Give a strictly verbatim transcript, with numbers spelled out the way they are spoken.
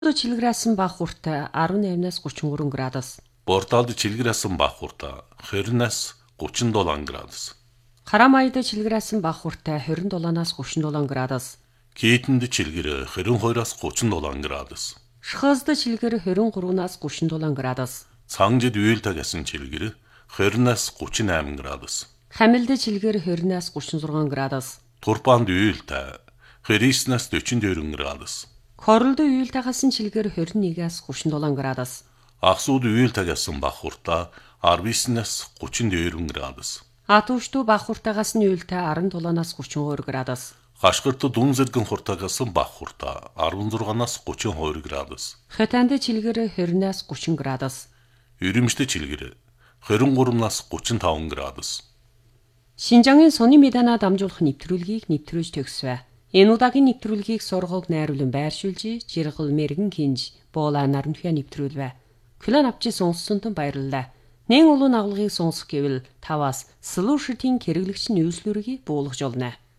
Чилгэрсэн бага хүртэл арван наймнаас гучин гурван градус. Борталд чилгэрсэн бага хүртэл двадцать-аас гучин долоо градус. Харамайд чилгэрсэн бага хүртэл двадцать долоноос гучин долоо градус. Китэнд чилгэр двадцать-двоос гучин долоо градус. Шхазд чилгэр двадцать тhree-аас гучин долоо градус. Цангжид уйлта гэсэн чилгэр двадцать-аас гучин eight градус. Хамилд чилгэр двадцать-аас гучин six градус. Турпанд уйлта thirty-аас forty four градус. Королд уйлтагаас чилгэр twenty-one-аас гучин seven градус. Ахсууд уйлта гэсэн бага хүртэл forty-аас гучин four градус. Атуушду бага хүртагаас нь уйлта seventy-seven-аас гучин two градус. Хашгирт дүн зэрэгэн хуртагасан бага хүртэл sixteen-аас гучин two градус. Хотанд чилгэр twenty-аас гучин градус. Ирэмжтэй чилгэр twenty-three-аас гучин five градус. Шинжангийн сони медана дамжуулах нэвтрүүлгийг нэвтрүүлж төгсвэ. Энэ удаагийн нэвтрүүлгийг сургууль найруулан байршуулж, Жиргал мэрэгэн кинж буула наранхя нэвтрүүлвэ. Клан авчи сонсонтон баярлалаа. Нэн улуун агуулгыг сонсох гэвэл таваас слушатын хэрэглэгч нүүслүргийг буулгаж олно.